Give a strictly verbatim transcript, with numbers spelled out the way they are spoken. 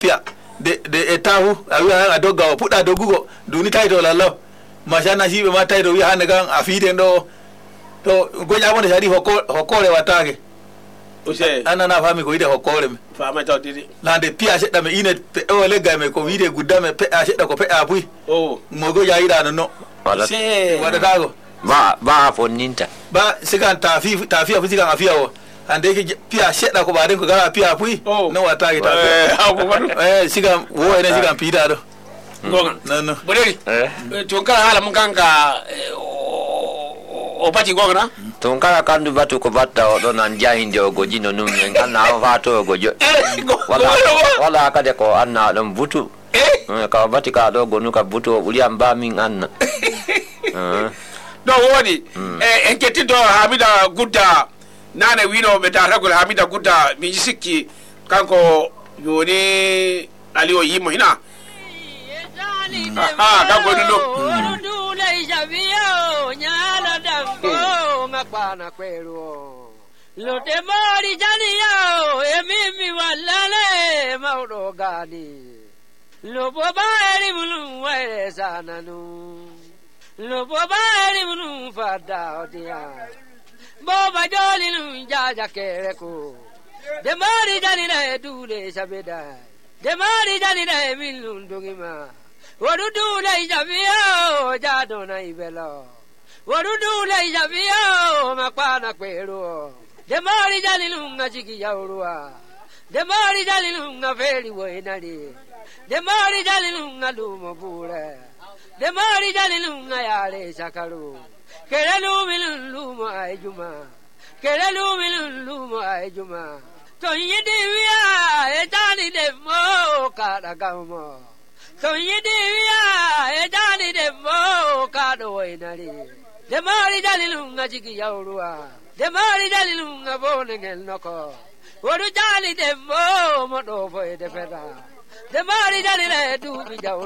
pia de de etahu awi adoga puda dogugo duni taito lallo mashana shibe ma taito wi hande kan afide ndo to gonya wonde sadi hokko hokkole watake use anana fami ko ide hokkole me fama tawdidi lande pia sedda me ine o legga me ko wiide guddame pe a sedda ko pe a puy o mo go yaida no no wala se wada tago ba ba fonninta ba sigan tafi tafi afi sigan afia o ande ke pia sedda ko baden ko gara pia puy no watake ta eh sigan wo ene sigan pida do gonga no no boderi eh to kala hala mun kanka o pati gonga na ton kala kandu batu ko batta o don anja hinde o goji no num nyen kana fato gojo wala wala kade ko anna dum butu eh ka bati ka do gonu ka butu o buri amba min anna eh do wodi eh enketi do Hamida Gudda nane wino be ta ragol Hamida Gudda mi sikki kanko yoni ali o yimo hina ah kanko do nyala dango makwana kwero lote mari janiyo emimi walale maudo gani lobo baeri mulu were sananu lobo baeri mulu fada odia boba joli nu jaja kereko de mari janina dule sabeda de mari janina milundungima wadudu la ijabio jado na ibelo wadudu la ijabio makwana kwero de mari jalilunga chiki yaurua de mari jalilunga feli wenali de mari jalilunga lumo bure de mari jalilunga yale sakalu kerelu milun lumo ayjuma kerelu milun lumo ayjuma to yidiya etani de mo kada gamo so yidiya edani de mo kado inali de mari dalilunga jigi yaurua de mari dalilunga bonengel noko wodu jali de mo modo fo de feda de mari dalile du bi